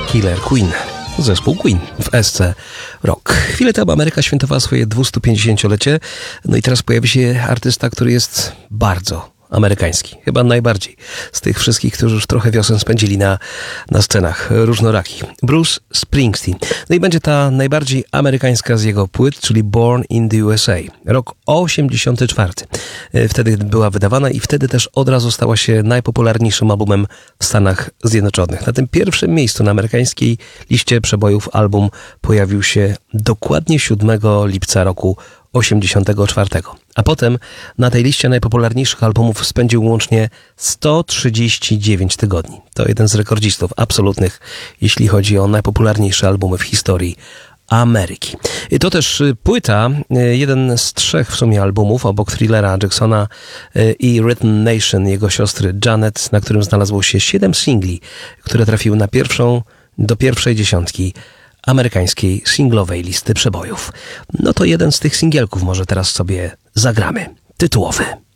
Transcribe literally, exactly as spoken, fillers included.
Killer Queen. Zespół Queen w S C Rock. Chwilę temu Ameryka świętowała swoje dwiestopięćdziesięciolecie. No i teraz pojawi się artysta, który jest bardzo amerykański. Chyba najbardziej z tych wszystkich, którzy już trochę wiosen spędzili na, na scenach różnorakich. Bruce Springsteen. No i będzie ta najbardziej amerykańska z jego płyt, czyli Born in the U S A. Rok osiemdziesiąty czwarty. Wtedy była wydawana i wtedy też od razu stała się najpopularniejszym albumem w Stanach Zjednoczonych. Na tym pierwszym miejscu na amerykańskiej liście przebojów album pojawił się dokładnie siódmego lipca roku osiemdziesiątego czwartego. A potem na tej liście najpopularniejszych albumów spędził łącznie sto trzydzieści dziewięć tygodni. To jeden z rekordzistów absolutnych, jeśli chodzi o najpopularniejsze albumy w historii Ameryki. I to też płyta, jeden z trzech w sumie albumów obok Thrillera Jacksona i Rhythm Nation jego siostry Janet, na którym znalazło się siedem singli, które trafiły na pierwszą, do pierwszej dziesiątki amerykańskiej singlowej listy przebojów. No to jeden z tych singielków może teraz sobie zagramy. Tytułowy.